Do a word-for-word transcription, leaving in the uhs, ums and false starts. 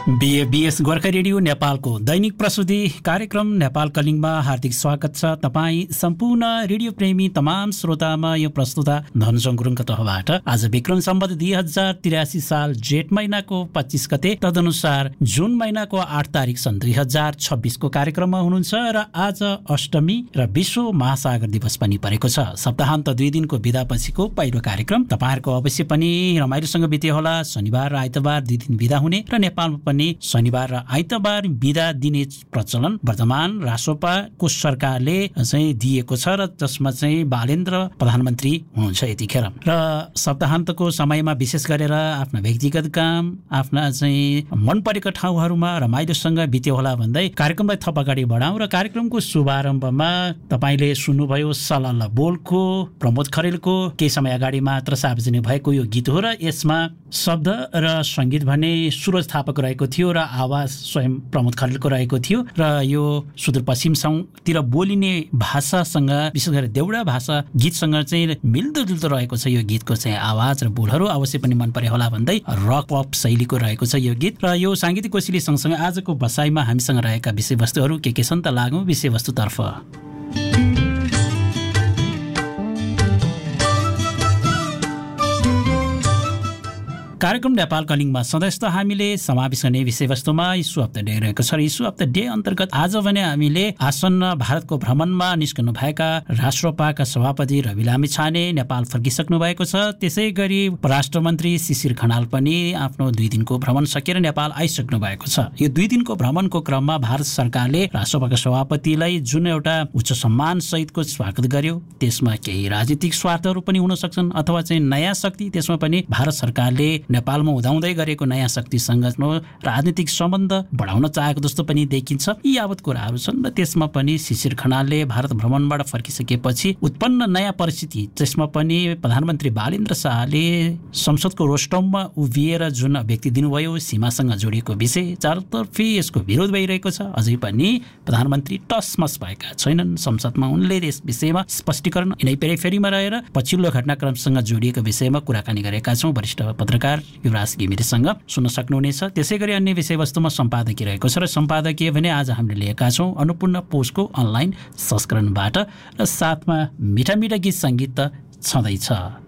बीएबीएस Gorkha radio नेपालको दैनिक प्रस्तुति कार्यक्रम नेपाल कलिङमा हार्दिक स्वागत छ। तपाईँ सम्पूर्ण रेडियो प्रेमी तमाम श्रोतामा यो प्रस्तुता धनजङ गुरुङको तर्फबाट आज विक्रम सम्वत दुई हजार त्रियासी साल जेठ महिनाको पच्चिस गते तदनुसार जुन महिनाको आठ तारिक सन् दुई हजार छब्बिसको कार्यक्रममा हुनुहुन्छ र आज अष्टमी र विश्व महासागर दिवस पनि परेको छ। सप्ताहान्त दुई दिनको बिदा पछिको पहिलो कार्यक्रम तपाईँहरूको अवश्य पनि रमाइलोसँग बित्यो होला। शनिबार र आइतबार दुई दिन बिदा हुने र नेपालमा पनि शनिबार र आइतबार बिदा दिने प्रचलन वर्तमान रासोपाको सरकारले चाहिँ दिएको छ र जसमा चाहिँ बालेन्द्र प्रधानमन्त्री हुनुहुन्छ यतिखेर। र सप्ताहान्तको समयमा विशेष गरेर आफ्ना व्यक्तिगत काम आफ्ना चाहिँ मन परेको ठाउँहरूमा रमाइलोसँग बित्यो होला भन्दै कार्यक्रमलाई थप अगाडि बढाउँ र कार्यक्रमको शुभारम्भमा तपाईँले सुन्नुभयो सलल बोलको प्रमोद खरेलको केही समय अगाडि मात्र सार्वजनिक भएको यो गीत हो र यसमा शब्द र सङ्गीत भने सुरज थापाको रहेको थियो र आवाज स्वयं प्रमोद खरेलको रहेको थियो र यो सुदूरपश्चिमतिर बोलिने भाषासँग विशेष गरी देउडा भाषा गीतसँग चाहिँ मिल्दोजुल्दो रहेको छ। यो गीतको चाहिँ आवाज र बोलहरू अवश्य पनि मन परे होला भन्दै रक पप शैलीको रहेको छ यो गीत। र यो साङ्गीतिक कोसेली सँगसँगै आजको बसाइमा हामीसँग रहेका विषयवस्तुहरू के के छन् त लागौँ विषयवस्तुतर्फ। कार्यक्रम नेपाल कलिङमा सधैँ जस्तो हामीले समावेश गर्ने विषयवस्तुमा इस्यु अफ द डे रहेको छ। इस्यु अफ द डे अन्तर्गत आज भने हामीले आसन्न भारतको भ्रमणमा निस्कनु भएका राष्ट्रपाका सभापति रवि लामिछाने नेपाल फर्किसक्नु भएको छ। त्यसै गरी परराष्ट्र मन्त्री शिशिर खनाल पनि आफ्नो दुई दिनको भ्रमण सकेर नेपाल आइसक्नु भएको छ। यो दुई दिनको भ्रमणको क्रममा भारत सरकारले राष्ट्रपाका सभापतिलाई जुन एउटा उच्च सम्मान सहितको स्वागत गर्यो त्यसमा केही राजनीतिक स्वार्थहरू पनि हुन सक्छन् अथवा चाहिँ नयाँ शक्ति त्यसमा पनि भारत सरकारले नेपालमा उदाउँदै गरेको नयाँ शक्तिसँग राजनीतिक सम्बन्ध बढाउन चाहेको जस्तो पनि देखिन्छ। यी यावत कुराहरू छन् र त्यसमा पनि शिशिर खनालले भारत भ्रमणबाट फर्किसकेपछि उत्पन्न नयाँ परिस्थिति त्यसमा पनि प्रधानमन्त्री बालेन्द्र शाहले संसदको रोस्टममा उभिएर जुन व्यक्ति दिनुभयो सीमासँग जोडिएको विषय चारतर्फी यसको विरोध भइरहेको छ। अझै पनि प्रधानमन्त्री टसमस भएका छैनन्। संसदमा उनले यस विषयमा स्पष्टीकरण यिनै पेरिफेरीमा रहेर पछिल्लो घटनाक्रमसँग जोडिएको विषयमा कुराकानी गरेका छौँ वरिष्ठ पत्रकार युवराज घिमिरेसँग सुन्न सक्नुहुनेछ। त्यसै गरी अन्य विषयवस्तुमा सम्पादकीय रहेको छ र सम्पादकीय भने आज हामीले लिएका छौँ अन्नपूर्ण पोस्टको अनलाइन संस्करणबाट र साथमा मिठा मिठा गीत सङ्गीत त छँदैछ।